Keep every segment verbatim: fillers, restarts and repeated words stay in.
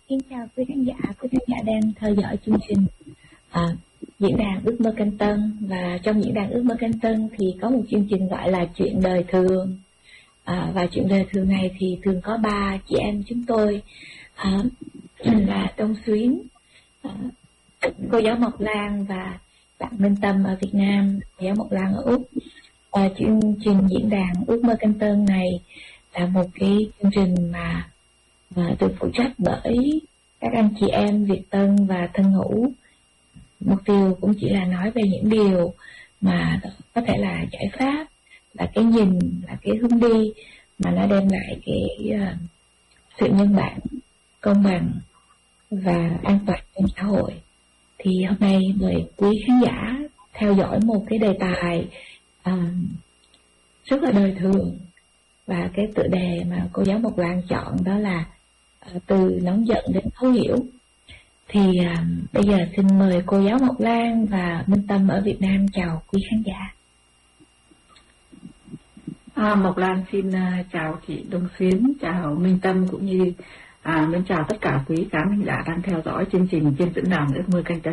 Xin chào quý khán giả, quý khán giả đang theo dõi chương trình à, diễn đàn ước mơ Canh Tân. Và trong diễn đàn ước mơ Canh Tân thì có một chương trình gọi là chuyện đời thường. À, và chuyện đời thường này thì thường có ba chị em chúng tôi à, là Đông Xuyến, à, cô giáo Mộc Lan và bạn Minh Tâm ở Việt Nam, cô giáo Mộc Lan ở Úc. À, chương trình diễn đàn ước mơ Canh Tân này là một cái chương trình mà và được phụ trách bởi các anh chị em Việt Tân và Thân Hữu. Mục tiêu cũng chỉ là nói về những điều mà có thể là giải pháp, là cái nhìn, là cái hướng đi mà nó đem lại cái uh, sự nhân bản, công bằng và an toàn trong xã hội. Thì hôm nay mời quý khán giả theo dõi một cái đề tài uh, rất là đời thường, và cái tựa đề mà cô giáo Mộc Lan chọn đó là uh, từ nóng giận đến thấu hiểu. Thì uh, bây giờ xin mời cô giáo Mộc Lan và Minh Tâm ở Việt Nam chào quý khán giả. À, Mộc Lan xin uh, chào chị Đông Xuyến, chào Minh Tâm, cũng như à, mình chào tất cả quý khán giả đang theo dõi chương trình trên diễn đàn ước mơ Canh Tân.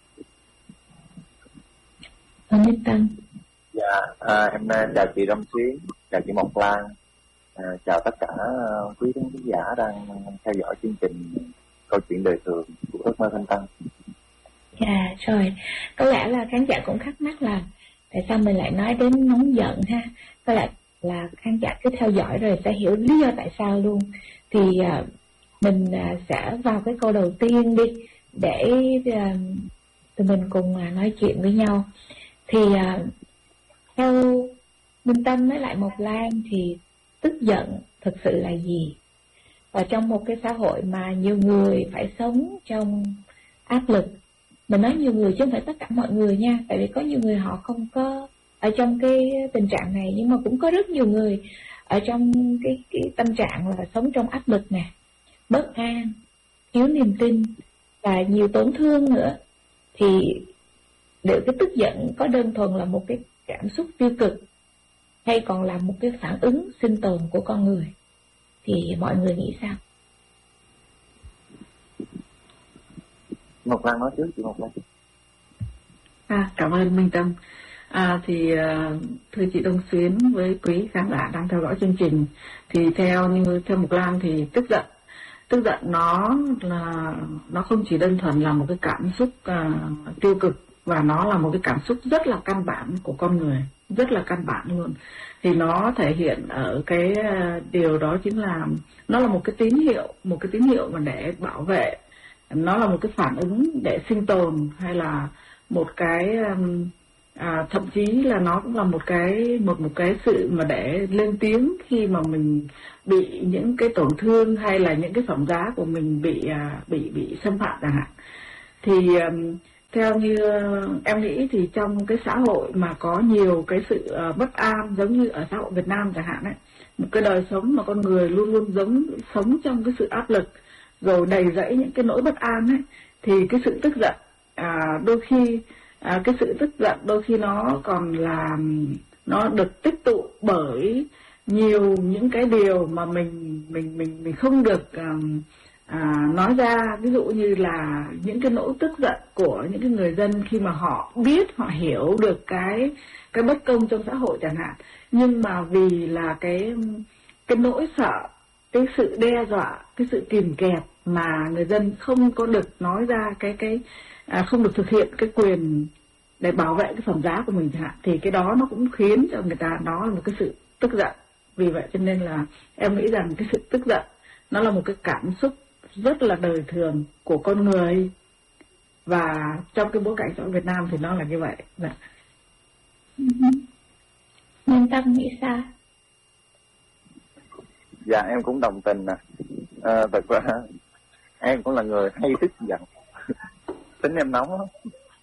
À, Minh Tâm. Dạ, à, em chào chị Đông Xuyến, chào chị Mộc Lan, à, chào tất cả quý khán giả đang theo dõi chương trình câu chuyện đời thường của ước mơ Canh Tân. Dạ, rồi, có lẽ là khán giả cũng thắc mắc là tại sao mình lại nói đến nóng giận ha. Có lẽ là khán giả cứ theo dõi rồi sẽ hiểu lý do tại sao luôn. Thì uh, mình uh, sẽ vào cái câu đầu tiên đi, để uh, tụi mình cùng uh, nói chuyện với nhau. Thì uh, theo Minh Tâm với lại Mộc Lan thì tức giận thực sự là gì? Và trong một cái xã hội mà nhiều người phải sống trong áp lực, mình nói nhiều người chứ không phải tất cả mọi người nha, tại vì có nhiều người họ không có ở trong cái tình trạng này, nhưng mà cũng có rất nhiều người ở trong cái, cái tâm trạng là sống trong áp lực nè, bất an, thiếu niềm tin và nhiều tổn thương nữa. Thì liệu cái tức giận có đơn thuần là một cái cảm xúc tiêu cực hay còn là một cái phản ứng sinh tồn của con người? Thì mọi người nghĩ sao? Mộc Lan nói trước, chị Mộc Lan. À, cảm ơn Minh Tâm. À, thì uh, thưa chị Đông Xuyến với quý khán giả đang theo dõi chương trình, thì theo như theo Mộc Lan thì tức giận, tức giận nó là nó không chỉ đơn thuần là một cái cảm xúc uh, tiêu cực, và nó là một cái cảm xúc rất là căn bản của con người, rất là căn bản luôn. Thì nó thể hiện ở cái uh, điều đó chính là nó là một cái tín hiệu, một cái tín hiệu mà để bảo vệ, nó là một cái phản ứng để sinh tồn, hay là một cái um, à, thậm chí là nó cũng là một cái một một cái sự mà để lên tiếng khi mà mình bị những cái tổn thương hay là những cái phẩm giá của mình bị à, bị bị xâm phạm chẳng hạn. Thì um, theo như em nghĩ thì trong cái xã hội mà có nhiều cái sự uh, bất an, giống như ở xã hội Việt Nam chẳng hạn ấy, một cái đời sống mà con người luôn luôn giống sống trong cái sự áp lực, rồi đầy rẫy những cái nỗi bất an ấy, thì cái sự tức giận à, đôi khi à, cái sự tức giận đôi khi nó còn là nó được tích tụ bởi nhiều những cái điều mà mình mình mình mình không được à, à, nói ra. Ví dụ như là những cái nỗi tức giận của những cái người dân khi mà họ biết, họ hiểu được cái cái bất công trong xã hội chẳng hạn, nhưng mà vì là cái cái nỗi sợ, cái sự đe dọa, cái sự kìm kẹp mà người dân không có được nói ra cái cái à, không được thực hiện cái quyền để bảo vệ cái phẩm giá của mình chẳng hạn, thì cái đó nó cũng khiến cho người ta nó là một cái sự tức giận. Vì vậy cho nên là em nghĩ rằng cái sự tức giận nó là một cái cảm xúc rất là đời thường của con người, và trong cái bối cảnh xã hội Việt Nam thì nó là như vậy. Dạ. Minh Tâm nghĩ sao? Dạ, em cũng đồng tình nè. À, thật ra em cũng là người hay tức giận. Tính em nóng lắm.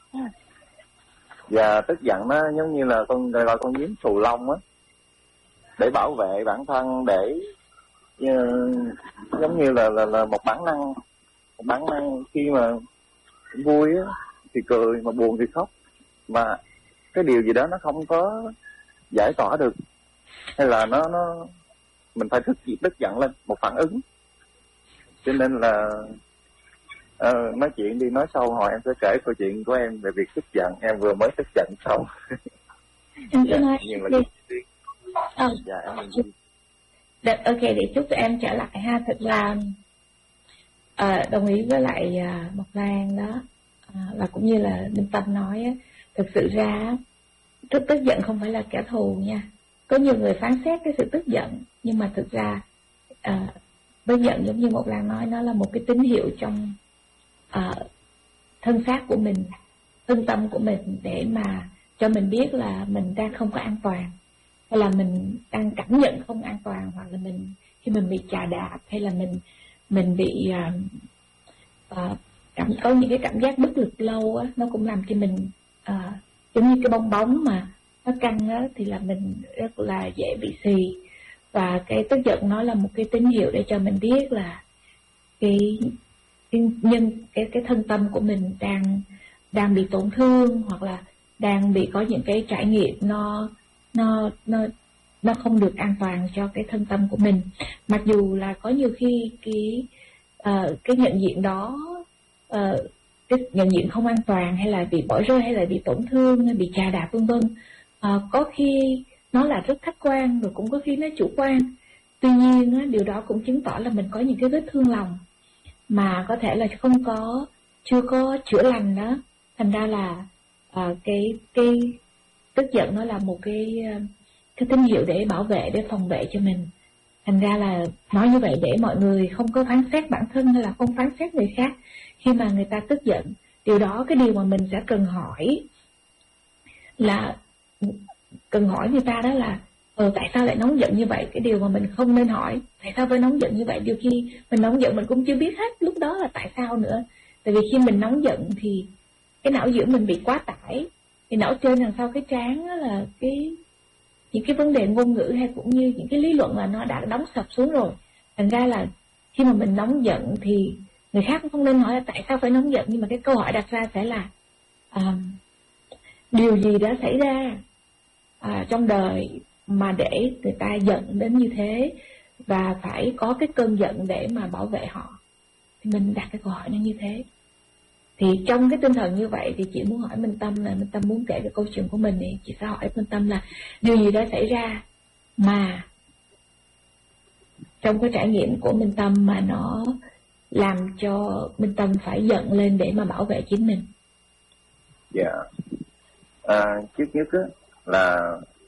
Và tức giận nó giống như là con gọi là con nhím xù lông á, để bảo vệ bản thân, để uh, giống như là, là là một bản năng, một bản năng khi mà vui á thì cười, mà buồn thì khóc, mà cái điều gì đó nó không có giải tỏa được, hay là nó nó mình phải thức tức giận lên, một phản ứng. Cho nên là Ờ, nói chuyện đi, nói sâu hồi em sẽ kể câu chuyện của em về việc tức giận. Em vừa mới tức giận xong. Em cứ nói đi. Ờ. Dạ, em Được, ok, để chúc em trở lại ha. Thật là à, đồng ý với lại à, Mộc Lan đó, à, và cũng như là Minh Tâm nói á, thực sự ra tức tức giận không phải là kẻ thù nha. Có nhiều người phán xét cái sự tức giận, nhưng mà thực ra à, với giận giống như Mộc Lan nói, nó là một cái tín hiệu trong à, thân xác của mình, thân tâm của mình, để mà cho mình biết là mình đang không có an toàn, hay là mình đang cảm nhận không an toàn, hoặc là mình khi mình bị chà đạp, hay là mình mình bị uh, uh, cảm có những cái cảm giác bất lực lâu á, nó cũng làm cho mình uh, giống như cái bong bóng mà nó căng á, thì là mình rất là dễ bị xì. Và cái tức giận nó là một cái tín hiệu để cho mình biết là cái, cái nhân cái cái thân tâm của mình đang đang bị tổn thương, hoặc là đang bị có những cái trải nghiệm nó nó nó nó không được an toàn cho cái thân tâm của mình. Mặc dù là có nhiều khi cái uh, cái nhận diện đó, uh, cái nhận diện không an toàn, hay là bị bỏ rơi, hay là bị tổn thương, hay bị chà đạp vân vân, uh, có khi nó là rất khách quan, rồi cũng có khi nó chủ quan. Tuy nhiên á, điều đó cũng chứng tỏ là mình có những cái vết thương lòng mà có thể là không có chưa có chữa lành đó. Thành ra là uh, cái cái tức giận nó là một cái cái tín hiệu để bảo vệ, để phòng vệ cho mình. Thành ra là nói như vậy để mọi người không có phán xét bản thân, hay là không phán xét người khác khi mà người ta tức giận. Điều đó, cái điều mà mình sẽ cần hỏi là cần hỏi người ta đó là ờ tại sao lại nóng giận như vậy. Cái điều mà mình không nên hỏi tại sao phải nóng giận như vậy, điều khi mình nóng giận mình cũng chưa biết hết lúc đó là tại sao nữa. Tại vì khi mình nóng giận thì cái não giữa mình bị quá tải, thì não trên đằng sau cái trán đó là cái những cái vấn đề ngôn ngữ, hay cũng như những cái lý luận là nó đã đóng sập xuống rồi. Thành ra là khi mà mình nóng giận thì người khác cũng không nên hỏi là tại sao phải nóng giận, nhưng mà cái câu hỏi đặt ra sẽ là à, điều gì đã xảy ra à, trong đời mà để người ta giận đến như thế, và phải có cái cơn giận để mà bảo vệ họ. Thì mình đặt cái câu hỏi nó như thế. Thì trong cái tinh thần như vậy thì chị muốn hỏi Minh Tâm là Minh Tâm muốn kể cái câu chuyện của mình, thì chị sẽ hỏi Minh Tâm là điều gì đã xảy ra mà trong cái trải nghiệm của Minh Tâm mà nó làm cho Minh Tâm phải giận lên để mà bảo vệ chính mình. Dạ. À, trước nhất á là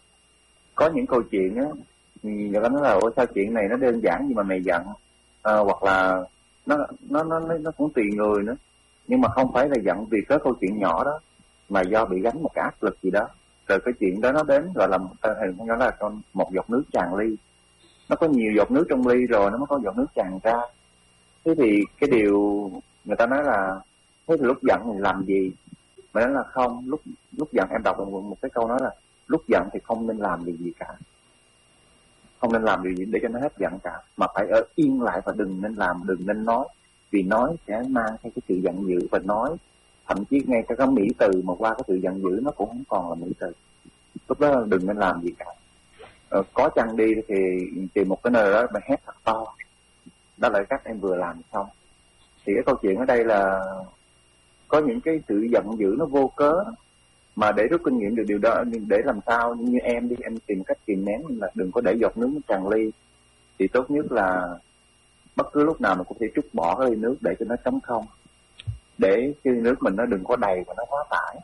có những câu chuyện á, người ta nói là ôi sao chuyện này nó đơn giản nhưng mà mày giận, à, hoặc là nó nó nó nó cũng tùy người nữa. Nhưng mà không phải là giận vì cái câu chuyện nhỏ đó, mà do bị gánh một cái áp lực gì đó, rồi cái chuyện đó nó đến gọi là hình nó là con một giọt nước tràn ly. Nó có nhiều giọt nước trong ly rồi nó mới có giọt nước tràn ra. Thế thì cái điều người ta nói là thế thì lúc giận thì làm gì? Mà nói là không, lúc lúc giận em đọc một, một cái câu nói là lúc giận thì không nên làm điều gì cả, không nên làm điều gì để cho nó hết giận cả, mà phải ở yên lại và đừng nên làm, đừng nên nói, vì nói sẽ mang theo cái sự giận dữ, và nói thậm chí ngay cả cái mỹ từ mà qua cái sự giận dữ nó cũng không còn là mỹ từ. Lúc đó đừng nên làm gì cả. Ờ, có chăng đi thì tìm một cái nơi đó mà hét thật to. Đó là cách em vừa làm xong. Thì cái câu chuyện ở đây là có những cái sự giận dữ nó vô cớ, mà để rút kinh nghiệm được điều đó, để làm sao như em đi, em tìm cách kìm nén là đừng có để giọt nước nó tràn ly. Thì tốt nhất là bất cứ lúc nào mình cũng thể trút bỏ cái ly nước để cho nó trống không, để cái ly nước mình nó đừng có đầy và nó quá tải.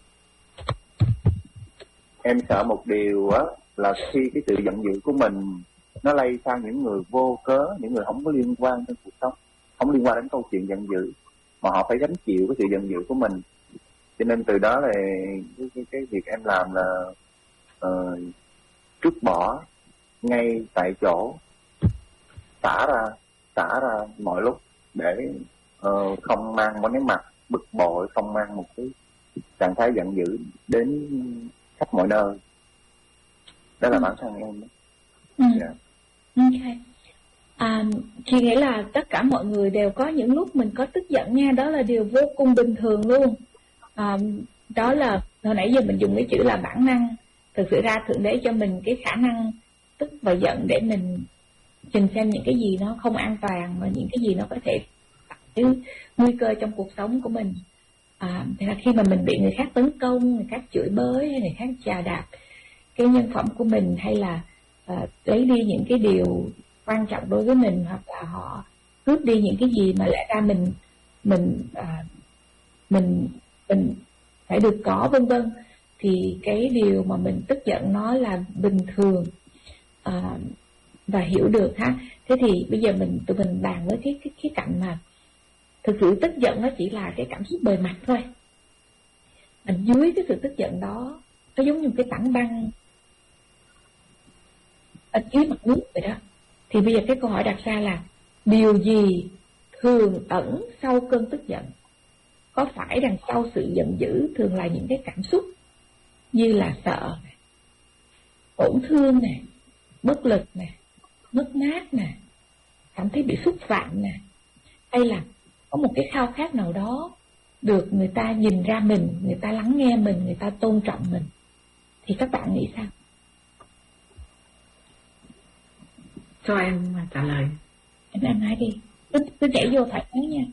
Em sợ một điều á là khi cái sự giận dữ của mình nó lây sang những người vô cớ, những người không có liên quan đến cuộc sống, không liên quan đến câu chuyện giận dữ, mà họ phải gánh chịu cái sự giận dữ của mình. Cho nên từ đó là cái, cái, cái việc em làm là uh, trút bỏ ngay tại chỗ, xả ra, xả ra mọi lúc, để uh, không mang một cái mặt bực bội, không mang một cái trạng thái giận dữ đến khắp mọi nơi. Đó là ừ. bản thân em. Ừ. Yeah. Ok. À, chị nghĩ là tất cả mọi người đều có những lúc mình có tức giận nha, đó là điều vô cùng bình thường luôn. À, đó là hồi nãy giờ mình dùng cái chữ là bản năng. Thực sự ra Thượng Đế cho mình cái khả năng tức và giận để mình nhìn xem những cái gì nó không an toàn, và những cái gì nó có thể cái nguy cơ trong cuộc sống của mình. À, thì là khi mà mình bị người khác tấn công, người khác chửi bới hay người khác chà đạp cái nhân phẩm của mình, hay là à, lấy đi những cái điều quan trọng đối với mình, hoặc là họ cướp đi những cái gì mà lẽ ra mình mình à, mình mình phải được có, vân vân, thì cái điều mà mình tức giận nó là bình thường à, và hiểu được ha. Thế thì bây giờ mình tụi mình bàn với cái cái cái cạnh mà thực sự tức giận nó chỉ là cái cảm xúc bề mặt thôi. Ở dưới cái sự tức giận đó nó giống như một cái tảng băng ở dưới mặt nước vậy đó. Thì bây giờ cái câu hỏi đặt ra là điều gì thường ẩn sau cơn tức giận? Có phải đằng sau sự giận dữ thường là những cái cảm xúc như là sợ, tổn thương nè, bất lực nè, mất mát nè, cảm thấy bị xúc phạm nè, hay là có một cái khao khát nào đó được người ta nhìn ra mình, người ta lắng nghe mình, người ta tôn trọng mình? Thì các bạn nghĩ sao? Cho em trả lời. Em em nói đi, cứ, cứ nhảy vô thoải mái nha.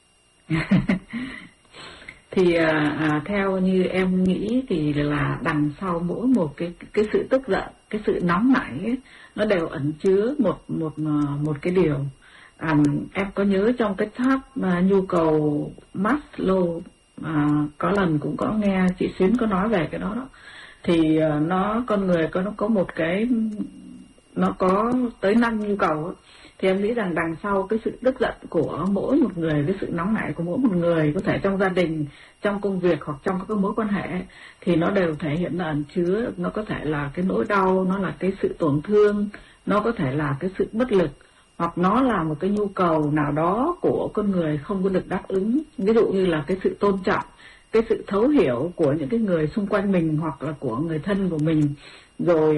Thì à, à, theo như em nghĩ thì là đằng sau mỗi một cái cái sự tức giận, cái sự nóng nảy ấy, nó đều ẩn chứa một một một cái điều. À, em có nhớ trong cái tháp à, nhu cầu Maslow, à, có lần cũng có nghe chị Xuyến có nói về cái đó đó. Thì à, nó con người có nó có một cái, nó có tới năm nhu cầu ấy. Thì em nghĩ rằng đằng sau cái sự tức giận của mỗi một người, cái sự nóng nảy của mỗi một người, có thể trong gia đình, trong công việc hoặc trong các mối quan hệ, thì nó đều thể hiện là ẩn chứa, nó có thể là cái nỗi đau, nó là cái sự tổn thương, nó có thể là cái sự bất lực, hoặc nó là một cái nhu cầu nào đó của con người không có được đáp ứng. Ví dụ như là cái sự tôn trọng, cái sự thấu hiểu của những cái người xung quanh mình hoặc là của người thân của mình, rồi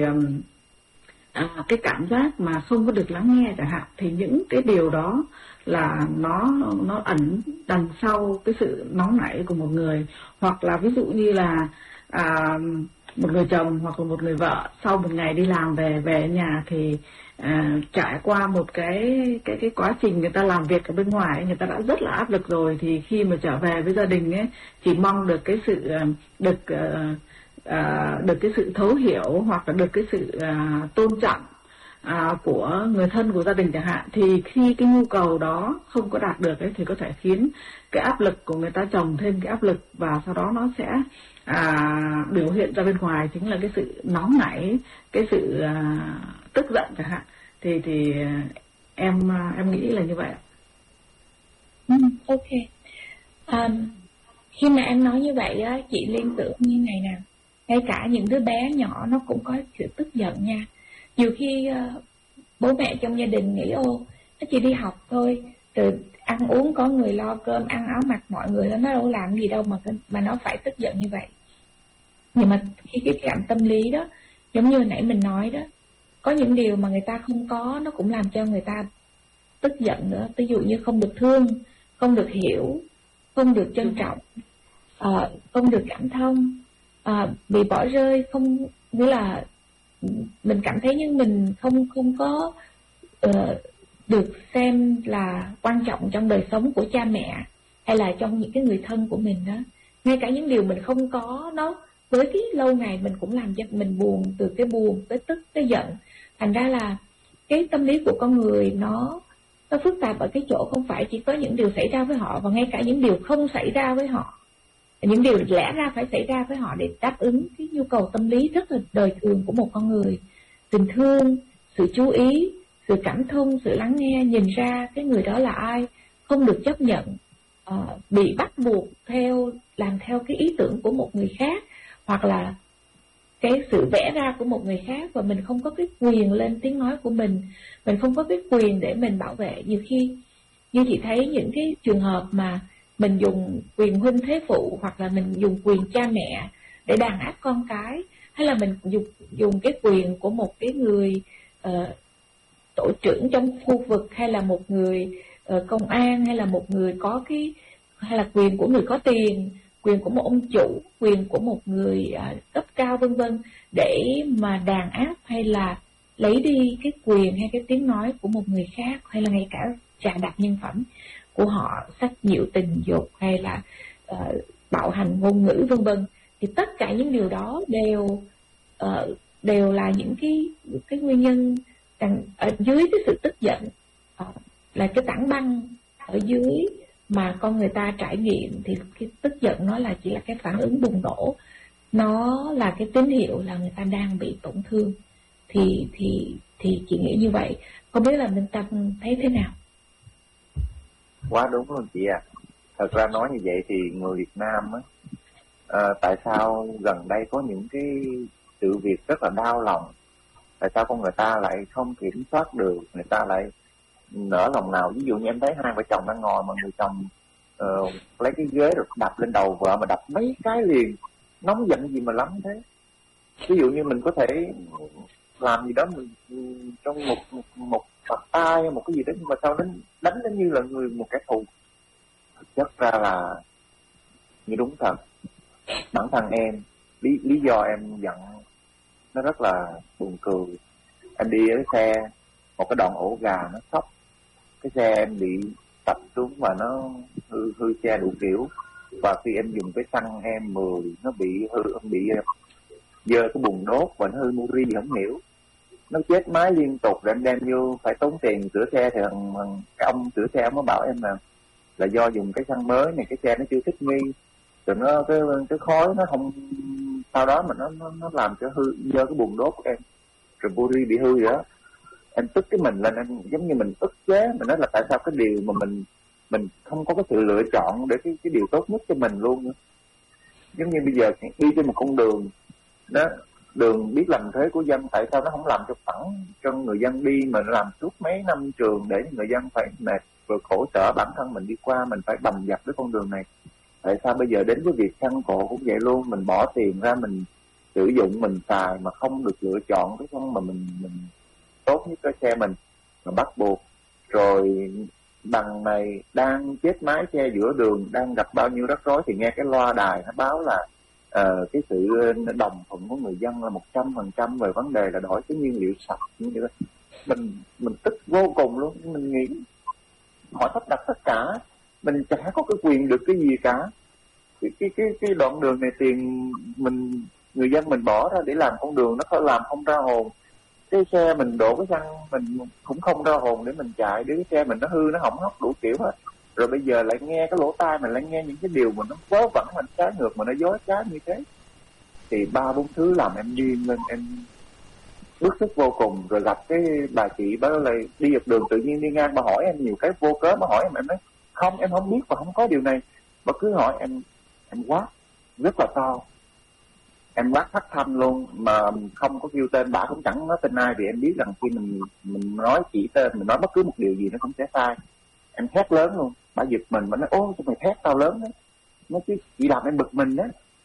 à, cái cảm giác mà không có được lắng nghe chẳng hạn. Thì những cái điều đó là nó nó ẩn đằng sau cái sự nóng nảy của một người. Hoặc là ví dụ như là à, một người chồng hoặc là một người vợ sau một ngày đi làm về về nhà thì à, trải qua một cái cái cái quá trình người ta làm việc ở bên ngoài, người ta đã rất là áp lực rồi, thì khi mà trở về với gia đình ấy chỉ mong được cái sự được À, được cái sự thấu hiểu hoặc là được cái sự à, tôn trọng à, của người thân của gia đình chẳng hạn. Thì khi cái nhu cầu đó không có đạt được ấy, thì có thể khiến cái áp lực của người ta chồng thêm cái áp lực, và sau đó nó sẽ à, biểu hiện ra bên ngoài chính là cái sự nóng nảy, cái sự à, tức giận chẳng hạn. Thì thì em em nghĩ là như vậy. Mm, ok. Um, khi mà em nói như vậy á, chị liên tưởng như này nè. Ngay cả những đứa bé nhỏ nó cũng có sự tức giận nha. Nhiều khi uh, bố mẹ trong gia đình nghĩ ô, nó chỉ đi học thôi, từ ăn uống có người lo cơm, ăn áo mặc mọi người, nó đâu làm gì đâu mà mà nó phải tức giận như vậy. Nhưng mà khi cái cảm tâm lý đó, giống như hồi nãy mình nói đó, có những điều mà người ta không có, nó cũng làm cho người ta tức giận nữa. Ví dụ như không được thương, không được hiểu, không được trân trọng, uh, không được cảm thông, À, bị bỏ rơi, không, nghĩa là mình cảm thấy như mình không không có uh, được xem là quan trọng trong đời sống của cha mẹ hay là trong những cái người thân của mình đó. Ngay cả những điều mình không có, nó với cái lâu ngày mình cũng làm cho mình buồn, từ cái buồn tới tức tới giận. Thành ra là cái tâm lý của con người nó nó phức tạp ở cái chỗ không phải chỉ có những điều xảy ra với họ, và ngay cả những điều không xảy ra với họ, những điều lẽ ra phải xảy ra với họ để đáp ứng cái nhu cầu tâm lý rất là đời thường của một con người. Tình thương, sự chú ý, sự cảm thông, sự lắng nghe, nhìn ra cái người đó là ai, không được chấp nhận, uh, bị bắt buộc theo làm theo cái ý tưởng của một người khác, hoặc là cái sự vẽ ra của một người khác, và mình không có cái quyền lên tiếng nói của mình, mình không có cái quyền để mình bảo vệ. Nhiều khi như chị thấy những cái trường hợp mà mình dùng quyền huynh thế phụ, hoặc là mình dùng quyền cha mẹ để đàn áp con cái, hay là mình dùng dùng cái quyền của một cái người uh, tổ trưởng trong khu vực, hay là một người uh, công an, hay là một người có cái, hay là quyền của người có tiền, quyền của một ông chủ, quyền của một người uh, cấp cao vân vân, để mà đàn áp hay là lấy đi cái quyền hay cái tiếng nói của một người khác, hay là ngay cả chà đạp nhân phẩm của họ, sách nhiễu tình dục hay là uh, bạo hành ngôn ngữ vân vân, thì tất cả những điều đó đều uh, đều là những cái cái nguyên nhân đằng, ở dưới cái sự tức giận, uh, là cái tảng băng ở dưới mà con người ta trải nghiệm. Thì cái tức giận nó là chỉ là cái phản ứng bùng nổ, nó là cái tín hiệu là người ta đang bị tổn thương. Thì thì thì chị nghĩ như vậy. Không biết là Minh Tâm thấy thế nào? Quá đúng luôn chị ạ. À. Thật ra nói như vậy thì người Việt Nam á, à, tại sao gần đây có những cái sự việc rất là đau lòng, tại sao con người ta lại không kiểm soát được, người ta lại nở lòng nào. Ví dụ như em thấy hai vợ chồng đang ngồi mà người chồng uh, lấy cái ghế rồi đập lên đầu vợ, mà đập mấy cái liền, nóng giận gì mà lắm thế. Ví dụ như mình có thể làm gì đó mình trong một một, một bạt tay hay một cái gì đó, nhưng mà sao đến đánh đến như là người một kẻ thù. Thực chất ra là như đúng thật, bản thân em lý lý do em giận nó rất là buồn cười. Em đi ở xe, một cái đoạn ổ gà nó sóc, cái xe em bị tập xuống và nó hư hư xe đủ kiểu, và khi em dùng cái xăng em mười nó bị hư, bị dơ cái bùn đốt và nó hư muri gì không hiểu, nó chết máy liên tục. Rồi em đem vô phải tốn tiền sửa xe, thì thằng, thằng cái ông sửa xe ông mới bảo em là là do dùng cái xăng mới này, cái xe nó chưa thích nghi, rồi nó cái cái khói nó không, sau đó mà nó nó, nó làm cho hư dơ cái bùn đốt của em, rồi buri bị hư vậy đó. Em tức cái mình lên, em giống như mình ức chế, mình nói là tại sao cái điều mà mình mình không có cái sự lựa chọn để cái cái điều tốt nhất cho mình luôn nữa. Giống như bây giờ đi trên một con đường đó, đường biết làm thế của dân, tại sao nó không làm cho phẳng cho người dân đi, mà nó làm suốt mấy năm trường để người dân phải mệt rồi khổ sở, bản thân mình đi qua mình phải bầm dập với con đường này. Tại sao bây giờ đến với việc xăng cộ cũng vậy luôn, mình bỏ tiền ra mình sử dụng mình xài mà không được lựa chọn cái con mà mình mình tốt nhất cho xe mình, mà bắt buộc. Rồi đằng này đang chết máy xe giữa đường, đang gặp bao nhiêu rắc rối, thì nghe cái loa đài nó báo là uh, cái sự đồng thuận của người dân là một trăm phần trăm về vấn đề là đổi cái nhiên liệu sạch như vậy đó. Mình mình tức vô cùng luôn. Mình nghĩ họ sắp đặt tất cả, mình chả có cái quyền được cái gì cả. Cái cái cái, cái đoạn đường này tiền mình người dân mình bỏ ra để làm con đường, nó phải làm không ra hồn. Cái xe mình đổ cái xăng mình cũng không ra hồn để mình chạy, để cái xe mình nó hư nó hỏng hóc đủ kiểu hết. Rồi bây giờ lại nghe cái lỗ tai mình lại nghe những cái điều mà nó vớ vẩn, mình trái ngược mà nó dối trá như thế, thì ba bốn thứ làm em điên lên, em bức xúc vô cùng. Rồi gặp cái bà chị bà lại đi dọc đường tự nhiên đi ngang, bà hỏi em nhiều cái vô cớ, bà hỏi em, em nói không em không biết và không có điều này. Bà cứ hỏi em, em quát rất là to, em quát thất thanh luôn mà không có kêu tên, bà cũng chẳng nói tên ai, vì em biết rằng khi mình mình nói chỉ tên, mình nói bất cứ một điều gì nó cũng sẽ sai. Em thét lớn luôn, bà giật mình, bà nói ô sao mày thét tao lớn đấy, nó chứ chỉ làm em bực mình đó.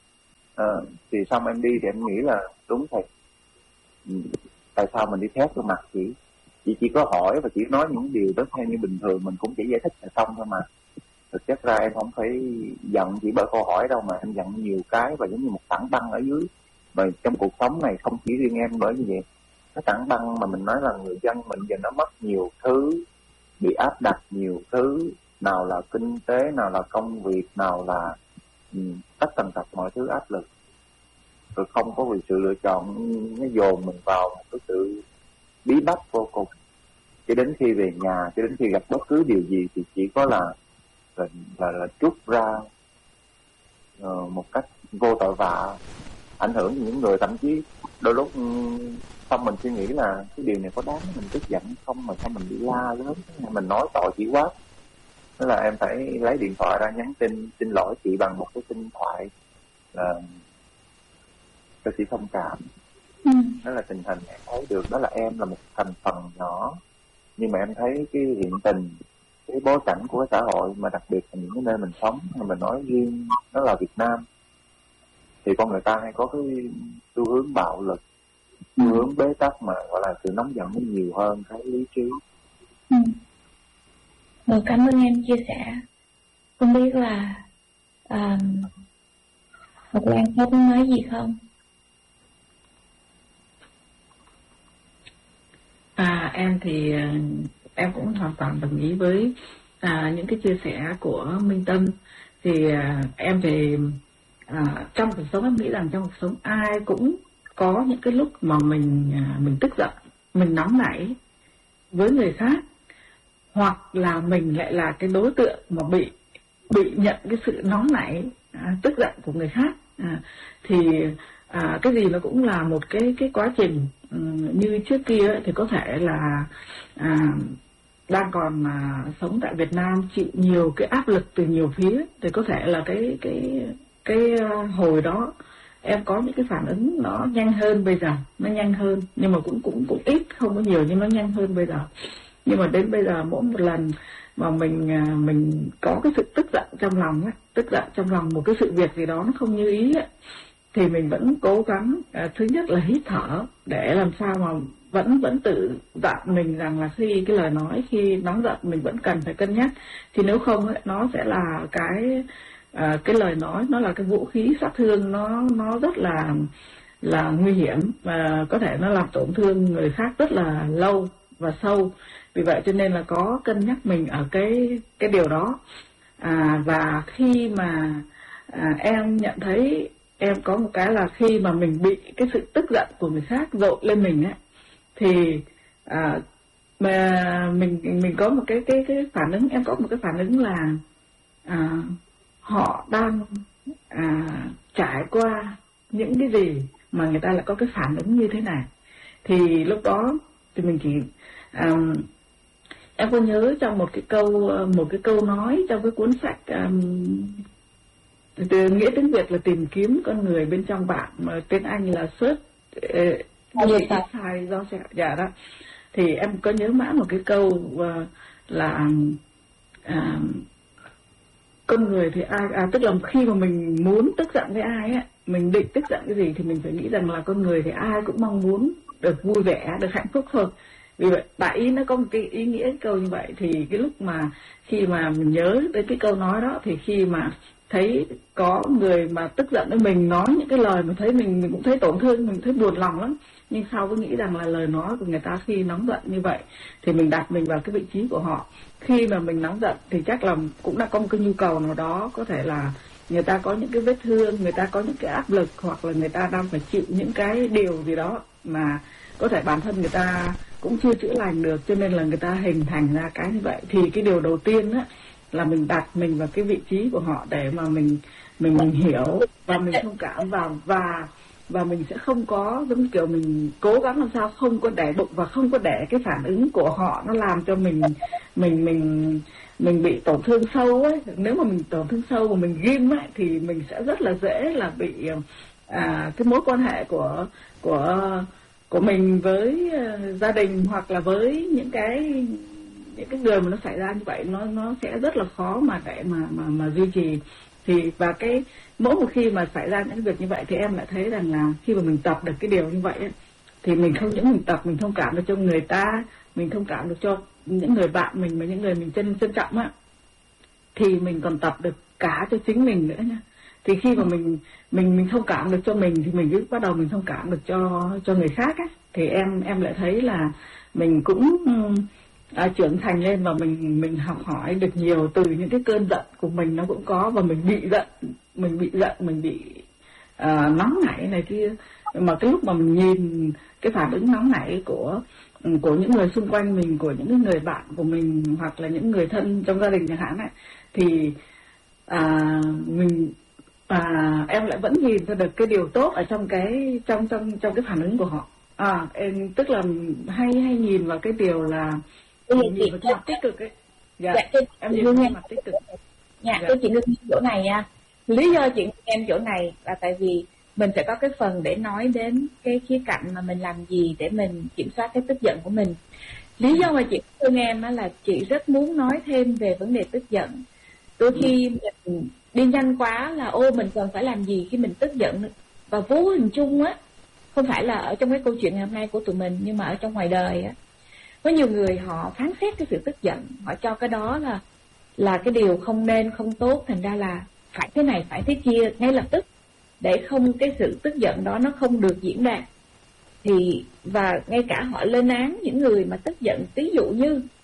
Ờ, thì xong em đi thì em nghĩ là đúng thật, tại sao mình đi thét vào mặt chị chị chỉ có hỏi và chỉ nói những điều đó theo như bình thường, mình cũng chỉ giải thích là xong thôi mà. Thực chất ra em không phải giận chỉ bởi câu hỏi đâu, mà em giận nhiều cái và giống như một tảng băng ở dưới. Và trong cuộc sống này không chỉ riêng em bởi như vậy, cái tảng băng mà mình nói là người dân mình giờ nó mất nhiều thứ, bị áp đặt nhiều thứ, nào là kinh tế, nào là công việc, nào là um, tất tần tật mọi thứ áp lực, rồi không có vì sự lựa chọn, nó dồn mình vào một cái sự bí bách vô cùng. Cho đến khi về nhà, cho đến khi gặp bất cứ điều gì thì chỉ có là là, là, là trút ra uh, một cách vô tội vạ, ảnh hưởng đến những người. Thậm chí đôi lúc xong mình suy nghĩ là cái điều này có đáng mình tức giận không, mà sao mình đi la lớn, mình nói tội chỉ quá. Thế là em phải lấy điện thoại ra nhắn tin xin lỗi chị bằng một cái tin thoại là cho chị thông cảm. Ừ. Đó là tình hình em thấy được, đó là em là một thành phần nhỏ, nhưng mà em thấy cái hiện tình, cái bối cảnh của cái xã hội, mà đặc biệt là những cái nơi mình sống, mà mình nói riêng đó là Việt Nam, thì con người ta hay có cái xu hướng bạo lực, xu hướng bế tắc, mà gọi là sự nóng giận nó nhiều hơn cái lý trí. Ừ. Rồi, cảm ơn em chia sẻ. Không biết là um, Ngọc Lan có muốn nói gì không? À em thì em cũng hoàn toàn đồng ý với à, những cái chia sẻ của Minh Tâm. Thì à, em thì à, trong cuộc sống em nghĩ rằng trong cuộc sống ai cũng có những cái lúc mà mình à, mình tức giận, mình nóng nảy với người khác, hoặc là mình lại là cái đối tượng mà bị bị nhận cái sự nóng nảy, à, tức giận của người khác. À, thì à, cái gì nó cũng là một cái cái quá trình. Ừ, như trước kia ấy, thì có thể là à, đang còn mà sống tại Việt Nam chịu nhiều cái áp lực từ nhiều phía, thì có thể là cái cái cái hồi đó em có những cái phản ứng nó nhanh hơn bây giờ, nó nhanh hơn nhưng mà cũng cũng cũng ít, không có nhiều nhưng nó nhanh hơn bây giờ. Nhưng mà đến bây giờ mỗi một lần mà mình mình có cái sự tức giận trong lòng ấy, tức giận trong lòng một cái sự việc gì đó nó không như ý ấy, thì mình vẫn cố gắng à, thứ nhất là hít thở để làm sao mà vẫn vẫn tự dặn mình rằng là khi cái lời nói, khi nóng giận mình vẫn cần phải cân nhắc. Thì nếu không ấy, nó sẽ là cái à, cái lời nói nó là cái vũ khí sát thương, nó nó rất là là nguy hiểm và có thể nó làm tổn thương người khác rất là lâu và sâu. Vì vậy cho nên là có cân nhắc mình ở cái cái điều đó. À, và khi mà à, em nhận thấy em có một cái là khi mà mình bị cái sự tức giận của người khác dội lên mình ấy, thì à, mà mình mình có một cái cái cái phản ứng, em có một cái phản ứng là à, họ đang à, trải qua những cái gì mà người ta lại có cái phản ứng như thế này. Thì lúc đó thì mình chỉ à, em có nhớ trong một cái câu một cái câu nói trong cái cuốn sách um, từ nghĩa tiếng Việt là tìm kiếm con người bên trong bạn, mà tiếng Anh là search inside do dạ đó. Thì em có nhớ mãi một cái câu uh, là uh, con người thì ai à, tức là khi mà mình muốn tức giận với ai ấy, mình định tức giận cái gì thì mình phải nghĩ rằng là con người thì ai cũng mong muốn được vui vẻ, được hạnh phúc thôi. Vì vậy đại ý nó có một cái ý nghĩa cái câu như vậy. Thì cái lúc mà khi mà mình nhớ tới cái câu nói đó, thì khi mà thấy có người mà tức giận với mình, nói những cái lời mình thấy mình mình cũng thấy tổn thương, mình thấy buồn lòng lắm. Nhưng sau có nghĩ rằng là lời nói của người ta khi nóng giận như vậy thì mình đặt mình vào cái vị trí của họ. Khi mà mình nóng giận thì chắc là cũng đã có một cái nhu cầu nào đó, có thể là người ta có những cái vết thương, người ta có những cái áp lực, hoặc là người ta đang phải chịu những cái điều gì đó mà có thể bản thân người ta cũng chưa chữa lành được, cho nên là người ta hình thành ra cái như vậy. Thì cái điều đầu tiên á là mình đặt mình vào cái vị trí của họ để mà mình mình mình hiểu và mình thông cảm vào, và và mình sẽ không có giống kiểu mình cố gắng làm sao không có để bụng và không có để cái phản ứng của họ nó làm cho mình mình mình mình bị tổn thương sâu ấy. Nếu mà mình tổn thương sâu và mình ghim ấy thì mình sẽ rất là dễ là bị à, cái mối quan hệ của của của mình với uh, gia đình hoặc là với những cái những cái người mà nó xảy ra như vậy, nó nó sẽ rất là khó mà để mà mà mà duy trì. Thì và cái mỗi một khi mà xảy ra những cái việc như vậy thì em lại thấy rằng là khi mà mình tập được cái điều như vậy ấy, thì mình không những mình tập mình thông cảm được cho người ta, mình thông cảm được cho những người bạn mình và những người mình trân trân trọng á, thì mình còn tập được cả cho chính mình nữa nha. Thì khi mà mình mình mình thông cảm được cho mình thì mình cứ bắt đầu mình thông cảm được cho cho người khác á, thì em em lại thấy là mình cũng à, trưởng thành lên và mình mình học hỏi được nhiều từ những cái cơn giận của mình nó cũng có, và mình bị giận mình bị giận mình bị à, nóng nảy này kia. Mà cái lúc mà mình nhìn cái phản ứng nóng nảy của của những người xung quanh mình, của những người bạn của mình hoặc là những người thân trong gia đình chẳng hạn ấy, thì à, mình à, em lại vẫn nhìn ra được cái điều tốt ở trong cái trong trong trong cái phản ứng của họ. À, em tức là hay hay nhìn vào cái điều là nhìn vào cái mặt tích cực ấy. Dạ, dạ em nhìn vào cái mặt tích cực. Dạ, dạ. Tôi chỉ ngưng chỗ này nha. Lý do chị em chỗ này là tại vì mình sẽ có cái phần để nói đến cái khía cạnh mà mình làm gì để mình kiểm soát cái tức giận của mình. Lý do mà chị thương em là chị rất muốn nói thêm về vấn đề tức giận. Đôi khi mình đi nhanh quá là ô mình cần phải làm gì khi mình tức giận, và vô hình chung á, không phải là ở trong cái câu chuyện ngày hôm nay của tụi mình, nhưng mà ở trong ngoài đời á, có nhiều người họ phán xét cái sự tức giận, họ cho cái đó là là cái điều không nên, không tốt, thành ra là phải thế này phải thế kia ngay lập tức để không cái sự tức giận đó nó không được diễn đạt. Thì và ngay cả họ lên án những người mà tức giận, ví dụ như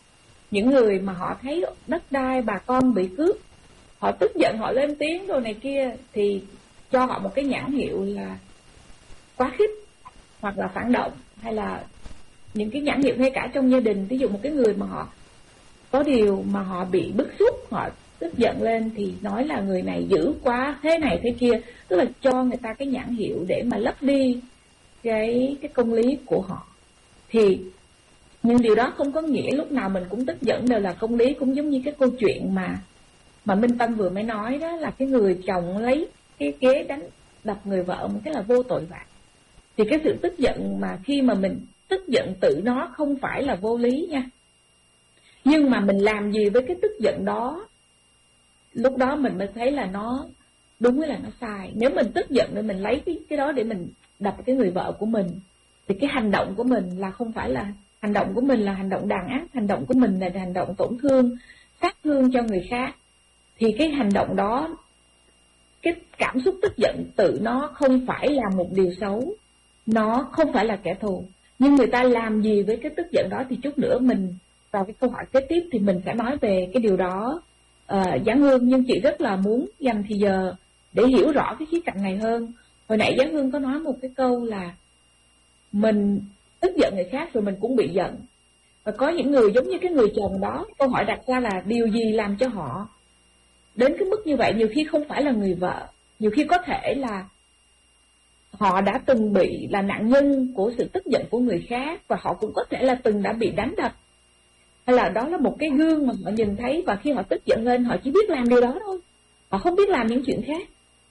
những người mà họ thấy đất đai bà con bị cướp, họ tức giận, họ lên tiếng đồ này kia, thì cho họ một cái nhãn hiệu là quá khích hoặc là phản động, hay là những cái nhãn hiệu ngay cả trong gia đình. Ví dụ một cái người mà họ có điều mà họ bị bức xúc, họ tức giận lên thì nói là người này dữ quá, thế này thế kia, tức là cho người ta cái nhãn hiệu để mà lấp đi cái cái công lý của họ. Thì nhưng điều đó không có nghĩa lúc nào mình cũng tức giận đều là công lý. Cũng giống như cái câu chuyện mà mà Minh Tâm vừa mới nói đó, là cái người chồng lấy cái ghế đánh đập người vợ một cái là vô tội vạ. Thì cái sự tức giận mà khi mà mình tức giận tự nó không phải là vô lý nha, nhưng mà mình làm gì với cái tức giận đó, lúc đó mình mới thấy là nó đúng hay là nó sai. Nếu mình tức giận để mình lấy cái, cái đó để mình đập cái người vợ của mình, thì cái hành động của mình là không phải là hành động của mình là hành động đàn ác, hành động của mình là hành động tổn thương, sát thương cho người khác. Thì cái hành động đó, cái cảm xúc tức giận tự nó không phải là một điều xấu, nó không phải là kẻ thù. Nhưng người ta làm gì với cái tức giận đó thì chút nữa mình vào cái câu hỏi kế tiếp thì mình sẽ nói về cái điều đó. uh, Giảng Hương, nhưng chị rất là muốn dành thì giờ để hiểu rõ cái khía cạnh này hơn. Hồi nãy Giảng Hương có nói một cái câu là mình tức giận người khác rồi mình cũng bị giận. Và có những người giống như cái người chồng đó, câu hỏi đặt ra là điều gì làm cho họ đến cái mức như vậy. Nhiều khi không phải là người vợ, nhiều khi có thể là họ đã từng bị là nạn nhân của sự tức giận của người khác, và họ cũng có thể là từng đã bị đánh đập, hay là đó là một cái gương mà họ nhìn thấy, và khi họ tức giận lên họ chỉ biết làm điều đó thôi, họ không biết làm những chuyện khác.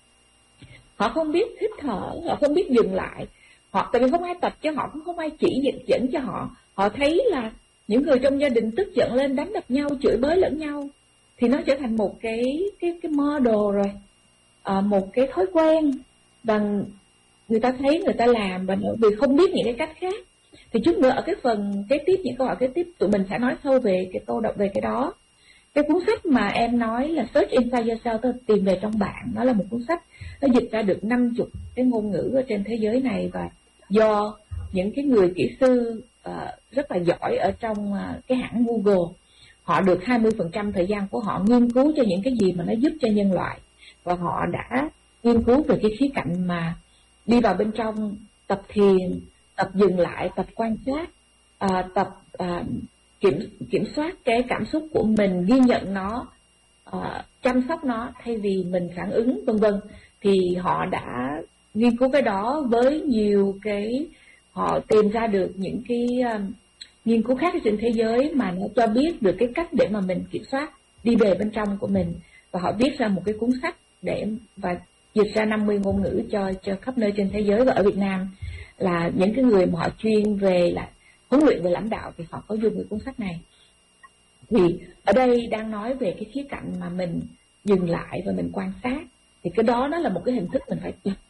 Họ không biết hít thở, họ không biết dừng lại. Họ tại vì không ai tập cho họ, cũng không ai chỉ dẫn, dẫn cho họ. Họ thấy là những người trong gia đình tức giận lên đánh đập nhau, chửi bới lẫn nhau, thì nó trở thành một cái cái cái model rồi, à, một cái thói quen, và người ta thấy người ta làm, và vì không biết những cái cách khác. Thì chút nữa ở cái phần kế tiếp, những câu hỏi kế tiếp, tụi mình sẽ nói sâu về cái câu đọc về cái đó. Cái cuốn sách mà em nói là Search Inside Yourself, tôi tìm về trong bạn, nó là một cuốn sách nó dịch ra được năm chục cái ngôn ngữ ở trên thế giới này, và do những cái người kỹ sư uh, rất là giỏi ở trong uh, cái hãng Google. Họ được hai mươi phần trăm thời gian của họ nghiên cứu cho những cái gì mà nó giúp cho nhân loại, và họ đã nghiên cứu về cái khía cạnh mà đi vào bên trong, tập thiền, tập dừng lại, tập quan sát, uh, tập uh, kiểm kiểm soát cái cảm xúc của mình, ghi nhận nó, uh, chăm sóc nó thay vì mình phản ứng, vân vân. Thì họ đã nghiên cứu cái đó với nhiều cái, họ tìm ra được những cái uh, nghiên cứu khác trên thế giới mà nó cho biết được cái cách để mà mình kiểm soát đi về bên trong của mình. Và họ viết ra một cái cuốn sách để và dịch ra năm mươi ngôn ngữ cho cho khắp nơi trên thế giới. Và ở Việt Nam là những cái người mà họ chuyên về là huấn luyện về lãnh đạo thì họ có dùng cái cuốn sách này. Thì ở đây đang nói về cái khía cạnh mà mình dừng lại và mình quan sát. Thì cái đó nó là một cái hình thức mình phải tập